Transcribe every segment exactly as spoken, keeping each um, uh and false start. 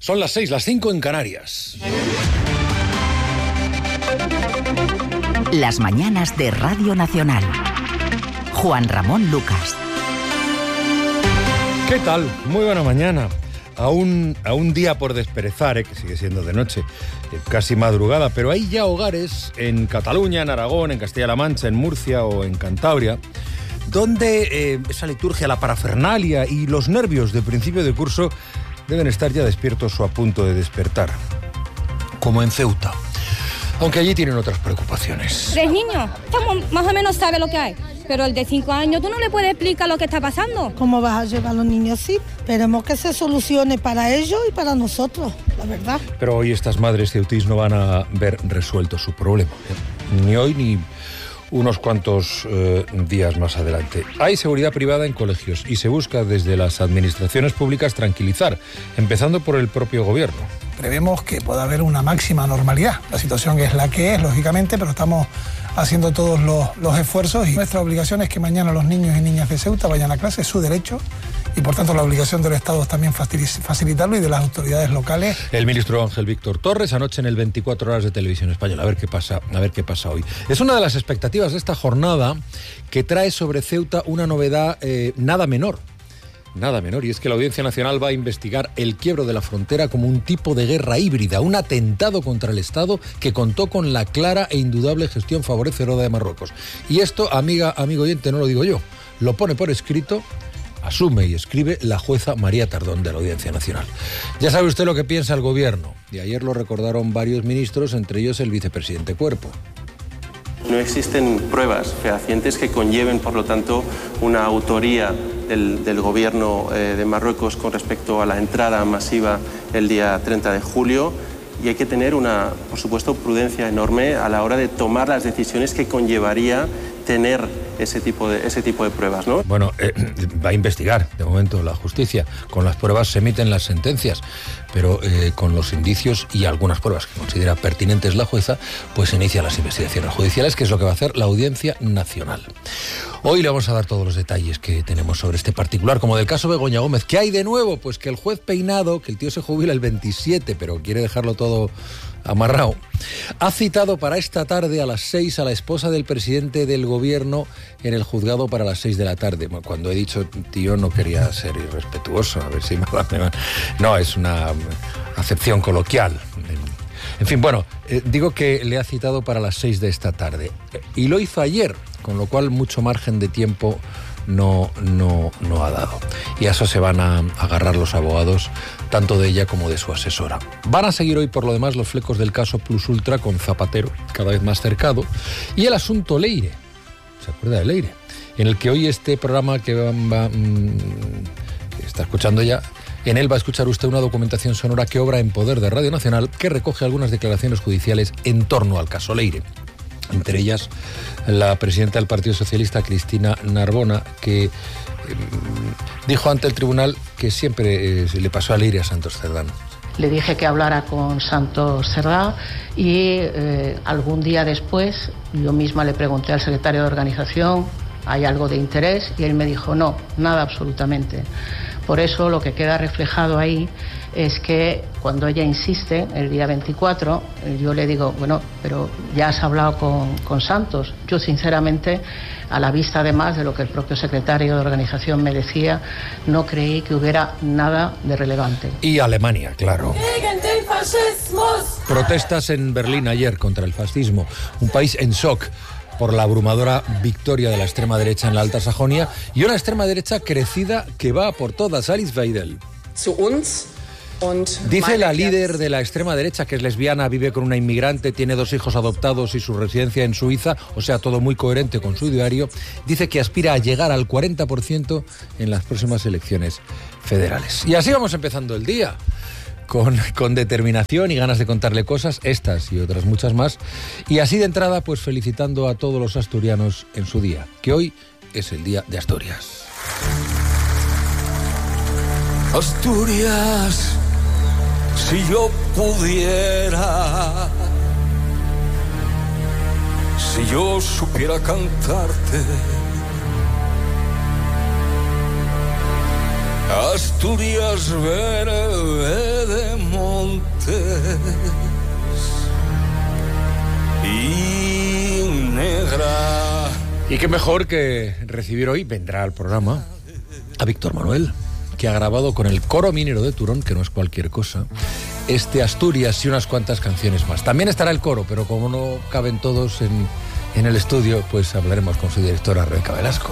Son las seis, las cinco en Canarias. Las mañanas de Radio Nacional. Juan Ramón Lucas. ¿Qué tal? Muy buena mañana. A un, a un día por desperezar, eh, que sigue siendo de noche, eh, casi madrugada, pero hay ya hogares en Cataluña, en Aragón, en Castilla-La Mancha, en Murcia o en Cantabria, donde eh, esa liturgia, la parafernalia y los nervios de principio de curso deben estar ya despiertos o a punto de despertar, como en Ceuta, aunque allí tienen otras preocupaciones. Tres niños, estamos, más o menos sabe lo que hay, pero el de cinco años tú no le puedes explicar lo que está pasando. ¿Cómo vas a llevar a los niños así? Esperemos que se solucione para ellos y para nosotros, la verdad. Pero hoy estas madres ceutís no van a ver resuelto su problema, ¿eh? Ni hoy ni unos cuantos eh, días más adelante. Hay seguridad privada en colegios y se busca desde las administraciones públicas tranquilizar, empezando por el propio gobierno. Prevemos que pueda haber una máxima normalidad. La situación es la que es, lógicamente, pero estamos haciendo todos los, los esfuerzos y nuestra obligación es que mañana los niños y niñas de Ceuta vayan a clase, es su derecho, y por tanto la obligación del Estado es también facilitarlo y de las autoridades locales. El ministro Ángel Víctor Torres anoche en el veinticuatro horas de Televisión Española. A ver qué pasa, a ver qué pasa hoy. Es una de las expectativas de esta jornada que trae sobre Ceuta una novedad eh, nada menor. Nada menor, y es que la Audiencia Nacional va a investigar el quiebro de la frontera como un tipo de guerra híbrida, un atentado contra el Estado que contó con la clara e indudable gestión favorecedora de Marruecos. Y esto, amiga, amigo oyente, no lo digo yo, lo pone por escrito, asume y escribe la jueza María Tardón de la Audiencia Nacional. Ya sabe usted lo que piensa el gobierno, y ayer lo recordaron varios ministros, entre ellos el vicepresidente Cuerpo. No existen pruebas fehacientes que conlleven, por lo tanto, una autoría del, del gobierno eh, de Marruecos con respecto a la entrada masiva el día treinta de julio, y hay que tener una, por supuesto, prudencia enorme a la hora de tomar las decisiones que conllevaría tener ese tipo de, ese tipo de pruebas, ¿no? Bueno, eh, va a investigar, de momento, la justicia. Con las pruebas se emiten las sentencias, pero eh, con los indicios y algunas pruebas que considera pertinentes la jueza, pues inicia las investigaciones judiciales, que es lo que va a hacer la Audiencia Nacional. Hoy le vamos a dar todos los detalles que tenemos sobre este particular, como del caso Begoña Gómez. ¿Qué hay de nuevo? Pues que el juez Peinado, que el tío se jubila el veintisiete, pero quiere dejarlo todo amarrado, ha citado para esta tarde a las seis a la esposa del presidente del gobierno en el juzgado para las seis de la tarde. Cuando he dicho tío no quería ser irrespetuoso, a ver si me van. No, es una acepción coloquial. En fin, bueno, eh, digo que le ha citado para las seis de esta tarde. Y lo hizo ayer, con lo cual mucho margen de tiempo no, no, no ha dado. Y a eso se van a agarrar los abogados, tanto de ella como de su asesora. Van a seguir hoy, por lo demás, los flecos del caso Plus Ultra con Zapatero, cada vez más cercado, y el asunto Leire. ¿Se acuerda de Leire? En el que hoy este programa que, va, va, mmm, que está escuchando ya, en él va a escuchar usted una documentación sonora que obra en poder de Radio Nacional, que recoge algunas declaraciones judiciales en torno al caso Leire. Entre ellas, la presidenta del Partido Socialista, Cristina Narbona, que eh, dijo ante el tribunal que siempre eh, le pasó a Leire a Santos Cerdá. Le dije que hablara con Santos Cerdá y eh, algún día después yo misma le pregunté al secretario de organización, ¿hay algo de interés? Y él me dijo, no, nada absolutamente. Por eso lo que queda reflejado ahí es que cuando ella insiste el día veinticuatro, yo le digo, bueno, pero ya has hablado con, con Santos. Yo sinceramente, a la vista además de lo que el propio secretario de organización me decía, no creí que hubiera nada de relevante. Y Alemania, claro. Protestas en Berlín ayer contra el fascismo, un país en shock por la abrumadora victoria de la extrema derecha en la Alta Sajonia y una extrema derecha crecida que va por todas. Alice Weidel. Dice la líder de la extrema derecha, que es lesbiana, vive con una inmigrante, tiene dos hijos adoptados y su residencia en Suiza, o sea, todo muy coherente con su diario, dice que aspira a llegar al cuarenta por ciento en las próximas elecciones federales. Y así vamos empezando el día. Con, con determinación y ganas de contarle cosas, estas y otras muchas más. Y así de entrada, pues felicitando a todos los asturianos en su día, que hoy es el Día de Asturias. Asturias, si yo pudiera, si yo supiera cantarte, Asturias verde de montes y negra. Y qué mejor que recibir hoy, vendrá al programa, a Víctor Manuel, que ha grabado con el Coro Minero de Turón, que no es cualquier cosa, este Asturias y unas cuantas canciones más. También estará el coro, pero como no caben todos en, en el estudio, pues hablaremos con su directora, Rebeca Velasco.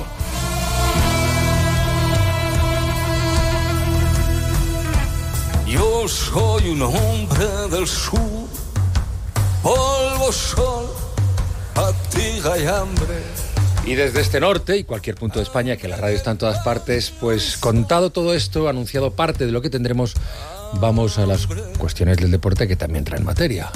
Yo soy un hombre del sur, polvo, sol, fatiga y hambre. Y desde este norte y cualquier punto de España, que la radio está en todas partes, pues contado todo esto, anunciado parte de lo que tendremos, vamos a las cuestiones del deporte que también traen materia.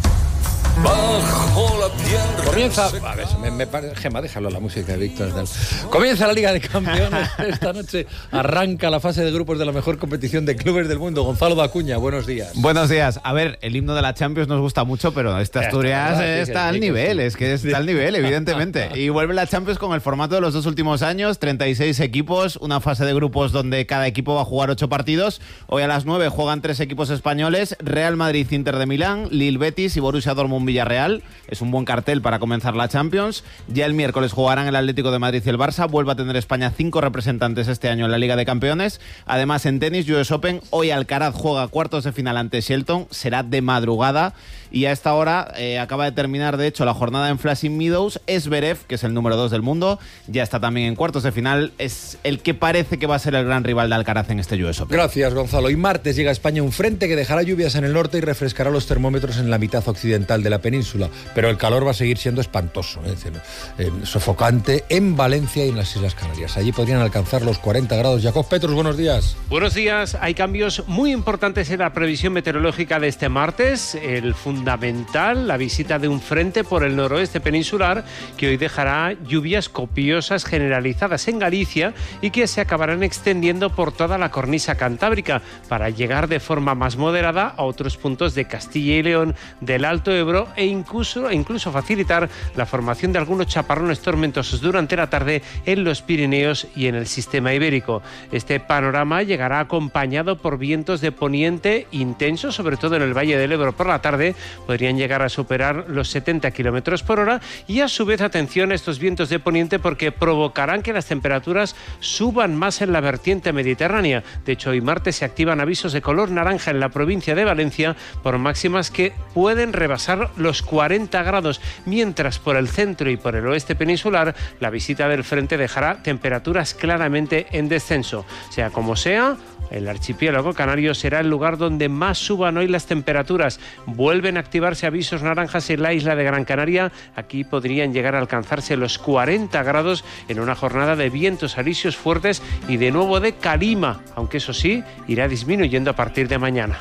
Bajo la piel. Comienza, a ver, me, me parece, Gemma, déjalo la música de Víctor. Tal. Comienza la Liga de Campeones esta noche. Arranca la fase de grupos de la mejor competición de clubes del mundo. Gonzalo Dacuña, buenos días. Buenos días. A ver, el himno de la Champions nos gusta mucho, pero esta Asturias está, está, está al nivel, es que está al nivel, evidentemente. Y vuelve la Champions con el formato de los dos últimos años, treinta y seis equipos, una fase de grupos donde cada equipo va a jugar ocho partidos. Hoy a las nueve juegan tres equipos españoles: Real Madrid, Inter de Milán, Lille, Betis y Borussia Dortmund, Villarreal. Es un buen cartel para comenzar la Champions. Ya el miércoles jugarán el Atlético de Madrid y el Barça. Vuelve a tener España cinco representantes este año en la Liga de Campeones. Además, en tenis, U S Open, hoy Alcaraz juega cuartos de final ante Shelton. Será de madrugada. Y a esta hora eh, acaba de terminar, de hecho, la jornada en Flushing Meadows. Zverev, que es el número dos del mundo, ya está también en cuartos de final. Es el que parece que va a ser el gran rival de Alcaraz en este U S Open. Gracias, Gonzalo. Y martes llega a España un frente que dejará lluvias en el norte y refrescará los termómetros en la mitad occidental de la península. Pero el calor va a seguir siendo espantoso, es decir, eh, sofocante en Valencia y en las Islas Canarias. Allí podrían alcanzar los cuarenta grados. Jacob Petrus, buenos días. Buenos días. Hay cambios muy importantes en la previsión meteorológica de este martes. El fundamental, la visita de un frente por el noroeste peninsular que hoy dejará lluvias copiosas generalizadas en Galicia y que se acabarán extendiendo por toda la cornisa cantábrica para llegar de forma más moderada a otros puntos de Castilla y León, del Alto Ebro e incluso, incluso facilitar la formación de algunos chaparrones tormentosos durante la tarde en los Pirineos y en el sistema ibérico. Este panorama llegará acompañado por vientos de poniente intensos, sobre todo en el Valle del Ebro por la tarde, podrían llegar a superar los setenta kilómetros por hora y a su vez atención a estos vientos de poniente porque provocarán que las temperaturas suban más en la vertiente mediterránea. De hecho, hoy martes se activan avisos de color naranja en la provincia de Valencia por máximas que pueden rebasar los cuarenta grados, mientras por el centro y por el oeste peninsular la visita del frente dejará temperaturas claramente en descenso. Sea como sea, el archipiélago canario será el lugar donde más suban hoy las temperaturas. Vuelven a activarse avisos naranjas en la isla de Gran Canaria. Aquí podrían llegar a alcanzarse los cuarenta grados en una jornada de vientos alisios fuertes y de nuevo de calima, aunque eso sí, irá disminuyendo a partir de mañana.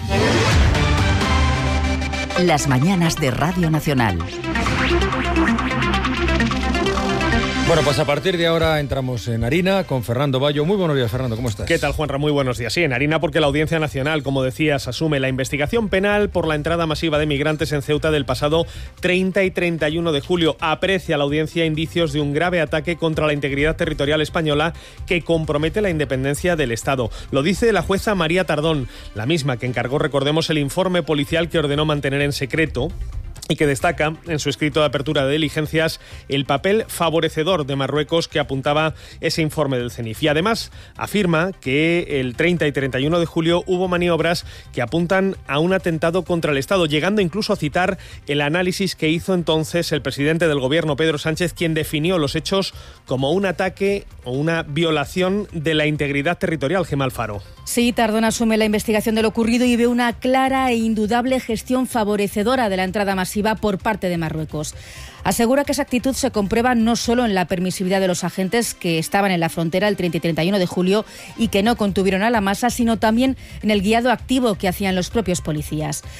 Las mañanas de Radio Nacional. Bueno, pues a partir de ahora entramos en harina con Fernando Bayo. Muy buenos días, Fernando, ¿cómo estás? ¿Qué tal, Juanra? Muy buenos días. Sí, en harina porque la Audiencia Nacional, como decías, asume la investigación penal por la entrada masiva de migrantes en Ceuta del pasado treinta y treinta y uno de julio. Aprecia la audiencia indicios de un grave ataque contra la integridad territorial española que compromete la independencia del Estado. Lo dice la jueza María Tardón, la misma que encargó, recordemos, el informe policial que ordenó mantener en secreto y que destaca en su escrito de apertura de diligencias el papel favorecedor de Marruecos que apuntaba ese informe del CENIF. Y además afirma que el treinta y treinta y uno de julio hubo maniobras que apuntan a un atentado contra el Estado, llegando incluso a citar el análisis que hizo entonces el presidente del gobierno, Pedro Sánchez, quien definió los hechos como un ataque o una violación de la integridad territorial. Gemma Alfaro. Sí, Tardón asume la investigación de lo ocurrido y ve una clara e indudable gestión favorecedora de la entrada masiva por parte de Marruecos. Asegura que esa actitud se comprueba no solo en la permisividad de los agentes que estaban en la frontera el treinta y treinta y uno de julio y que no contuvieron a la masa, sino también en el guiado activo que hacían los propios policías.